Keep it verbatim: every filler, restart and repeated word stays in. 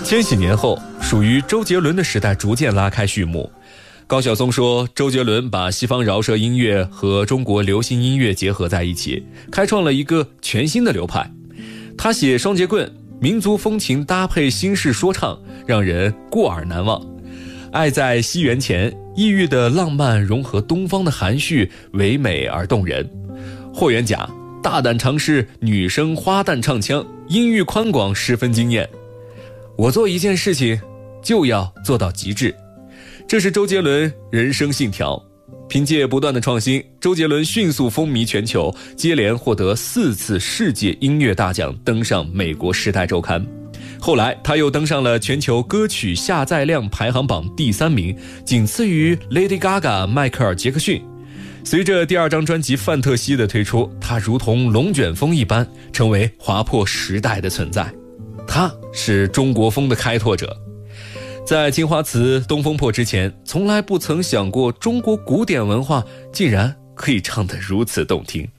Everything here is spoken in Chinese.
千禧年后，属于周杰伦的时代逐渐拉开序幕。高晓松说，周杰伦把西方饶舌音乐和中国流行音乐结合在一起，开创了一个全新的流派。他写双截棍，民族风情搭配新式说唱，让人过耳难忘。爱在西元前，异域的浪漫融合东方的含蓄，唯美而动人。霍元甲大胆尝试女声花旦唱腔，音域宽广，十分惊艳。我做一件事情就要做到极致，这是周杰伦人生信条。凭借不断的创新，周杰伦迅速风靡全球，接连获得四次世界音乐大奖，登上美国时代周刊。后来他又登上了全球歌曲下载量排行榜第三名，仅次于 Lady Gaga 迈克尔·杰克逊。随着第二张专辑《范特西》的推出，他如同龙卷风一般，成为划破时代的存在。他是中国风的开拓者。在青花瓷东风破之前，从来不曾想过中国古典文化竟然可以唱得如此动听。